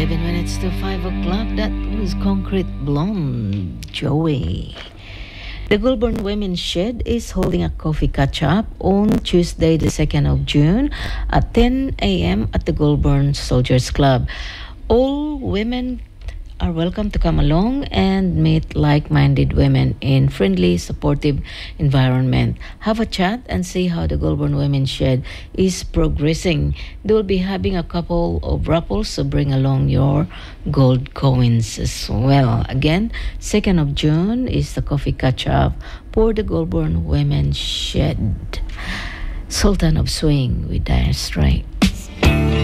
11 minutes to 5 o'clock. That was Concrete Blonde, Joey. The Goulburn Women's Shed is holding a coffee catch-up on Tuesday, the 2nd of June at 10 a.m. at the Goulburn Soldiers Club. All women are welcome to come along and meet like-minded women in friendly, supportive environment. Have a chat and see how the Goulburn Women's Shed is progressing. They will be having a couple of raffles, so bring along your gold coins as well. Again, 2nd of June is the coffee catch-up for the Goulburn Women's Shed. Sultan of Swing with Dire Straits.